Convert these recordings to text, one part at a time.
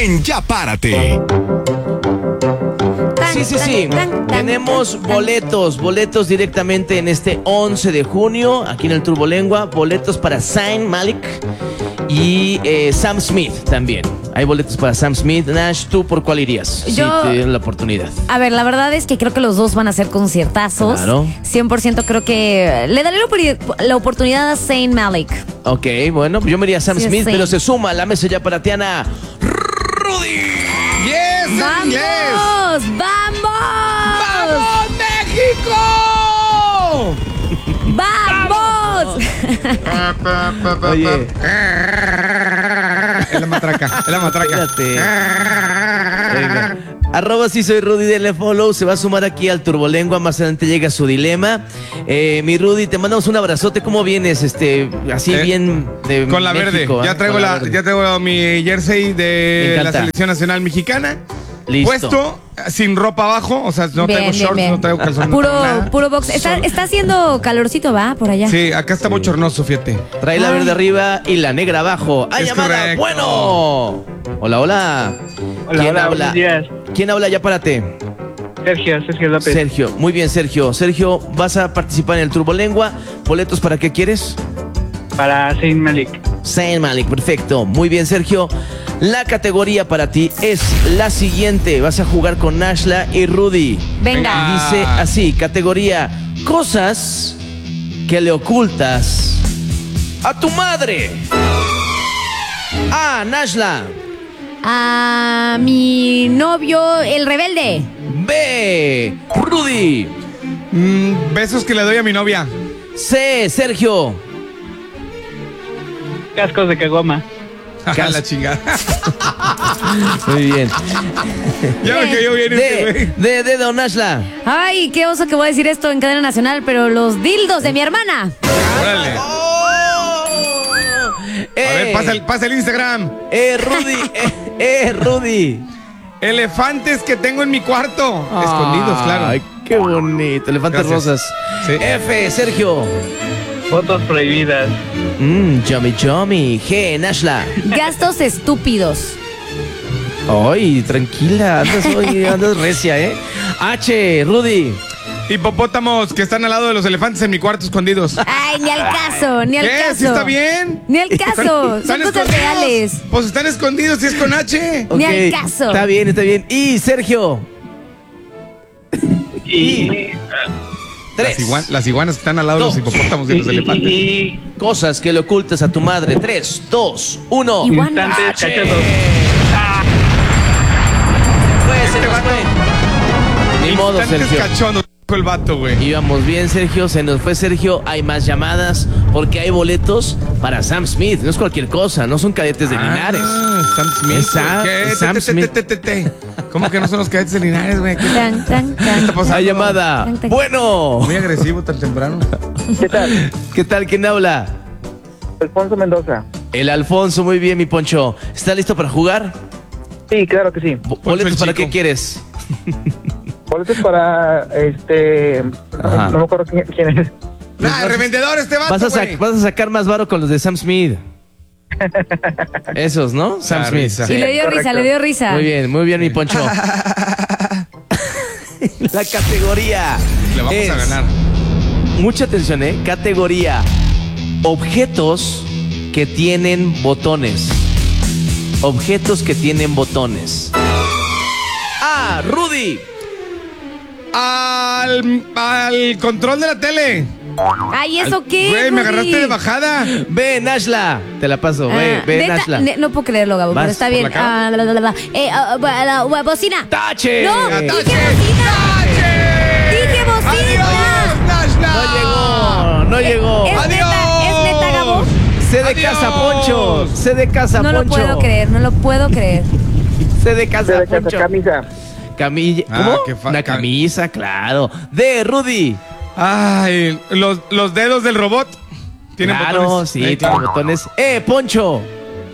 en Ya Párate. Sí. Tenemos boletos directamente en este 11 de junio, aquí en el Turbolengua. Boletos para Zayn Malik y Sam Smith también. Hay boletos para Sam Smith. Nash, ¿tú por cuál irías? Yo, si te dieran la oportunidad. A ver, la verdad es que creo que los dos van a ser conciertazos. Claro. 100% creo que le daré la oportunidad a Zayn Malik. Ok, bueno, yo me iría a Sam Sí, Smith, sí. pero se suma a la mesa ya para Tiana Rudy. ¡Yes, en inglés! ¡Vamos! ¡Vamos! ¡Vamos, México! ¡Vamos! Oye, Es la matraca. espérate. Venga. Arroba si soy Rudy, denle follow. Se va a sumar aquí al Turbolengua. Más adelante llega su dilema. Mi Rudy, te mandamos un abrazote. ¿Cómo vienes? Así bien de Con la México, verde. ¿eh? Ya traigo mi jersey Me de encanta. la selección nacional mexicana. Listo. Puesto sin ropa abajo, o sea, no traigo shorts, no traigo calzones. Puro box. Está haciendo calorcito, ¿va? Por allá. Sí, acá está bochornoso, fíjate. Trae la verde arriba y la negra abajo. ¡Hay Es llamada! correcto. ¡Bueno! Hola. Hola, ¿Quién hola, habla? buenos días. ¿Quién habla? Ya párate. Sergio López. Sergio. Muy bien, Sergio. Sergio, vas a participar en el Turbolengua. ¿Boletos para qué quieres? Para Zayn Malik. Zayn Malik, perfecto. Muy bien, Sergio. La categoría para ti es la siguiente. Vas a jugar con Nashla y Rudy. Venga. Dice así, categoría: cosas que le ocultas a tu madre. A, Nashla. A mi novio, el rebelde. B, Rudy. Besos que le doy a mi novia. C, Sergio. Cascos de caguama. Ajá, la chingada. Muy bien. Ya me cayó bien este güey. De Don Nashla. Ay, qué oso que voy a decir esto en cadena nacional, pero los dildos de mi hermana. Órale. A ver, pasa el Instagram. Rudy. Rudy. Elefantes que tengo en mi cuarto. Escondidos, claro. Ay, qué bonito. Elefantes Gracias. rosas. Sí. F, Sergio. Fotos prohibidas. Yummy. G, Nashla. Gastos estúpidos. Ay, tranquila. Andas recia, ¿eh? H, Rudy. Hipopótamos que están al lado de los elefantes en mi cuarto escondidos. Ay, ni al caso, ni al ¿Qué? caso. ¿Sí está bien? Ni al caso. Son cosas escondidos. reales. Pues están escondidos y es con H. Ni Ok, al caso. Está bien. Y Sergio. Y, Las iguanas que están al lado de los hipopótamos y los elefantes. y Cosas que le ocultas a tu madre. 3, 2, 1. Igual. instantes H. cachorros. Se nos fue. Ni modo, Instantes Sergio. cachondos, dijo el vato, güey. Íbamos bien, Sergio. Se nos fue Sergio. Hay más llamadas porque hay boletos para Sam Smith. No es cualquier cosa. No son cadetes de Linares. Sam Smith. Es Sam- ¿Qué? es Sam Smith. ¿Cómo que no son los cadetes de Linares, güey? ¿Qué Tan, tan, tan. está pasando? Hay llamada. Bueno. Muy agresivo tan temprano. ¿Qué tal? ¿Qué tal? ¿Quién habla? Alfonso Mendoza. El Alfonso. Muy bien, mi Poncho. ¿Está listo para jugar? Sí, claro que sí. ¿Boletos el para chico. qué quieres? Boletos para Ajá. no me acuerdo quién es. Nah, revendedor este vato, Vas güey. a sacar más varo con los de Sam Smith. Esos, ¿no? Sam La Smith. risa. Y le dio Correcto. risa, le dio risa. Muy bien, mi Poncho. La categoría Le vamos es, a ganar. mucha atención, categoría: objetos que tienen botones. Objetos que tienen botones. A, Rudy. Al control de la tele. Ay, ¿eso qué? Güey, me Rudy? agarraste de bajada. Ve, Nashla. Te la paso. Ve, Neta, Nashla. no puedo creerlo, Gabo, Vas pero está por bien. la cara. Bocina. ¡Tache! No, ¡Tache! dije bocina. Dije bocina. ¡Adiós, Nashla! No llegó. Es neta, Gabo. Se de Adiós. casa, Poncho. Se de casa, No lo Poncho. puedo creer, no lo puedo creer. Se de casa, De Poncho. camisa. Camilla. Ah, ¿Cómo? qué Una camisa, claro. De Rudy. Ay, los dedos del robot. ¿Tienen Claro, botones? sí, Ahí tiene botones. Poncho.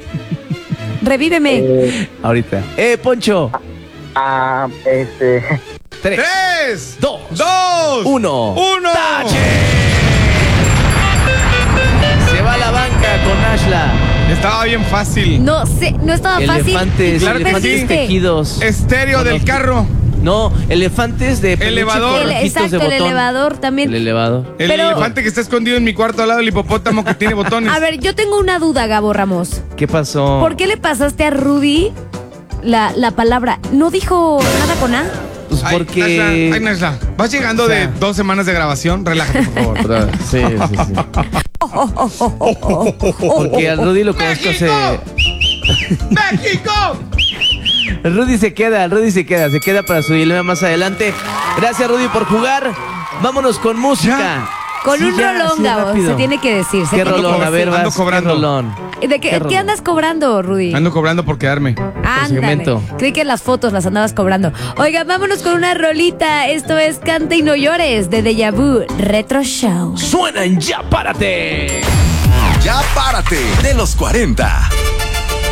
Revíveme. Ahorita. Poncho. Este. 3, 3, 2, 2, 1. 1. ¡Tache! Se va a la banca con Ashla. Estaba bien fácil. No sé, no estaba fácil. Elefantes, Claro que elefantes sí. tejidos. Estéreo del carro. No, elefantes de peluche Elevador. con ojitos Exacto, de el botón. elevador también. El elevador. El Pero- elefante que está escondido en mi cuarto al lado del hipopótamo que tiene botones. A ver, yo tengo una duda, Gabo Ramos. ¿Qué pasó? ¿Por qué le pasaste a Rudy la palabra? ¿No dijo nada con A? Pues Ay, porque... Nasla, ay, Nasla, vas llegando O sea- de 2 semanas de grabación. Relájate, por favor. Sí, sí, sí. Porque al Rudy lo conozco hace... ¡México! El Rudy se queda para su dilema más adelante. Gracias, Rudy, por jugar. Vámonos con música. Con Sí, un ya, rolón, así Gabo. rápido. Se tiene que decir. ¿Qué Ando rolón? A ver, ando vas, cobrando. ¿qué rolón? ¿De qué rolón? andas cobrando, Rudy? Ando cobrando por quedarme. Ándale. segmento. Creí que las fotos las andabas cobrando. Oiga, vámonos con una rolita. Esto es Canta y no llores de Deja Vu Retro Show. Suena en Ya Párate. Ya párate de los 40.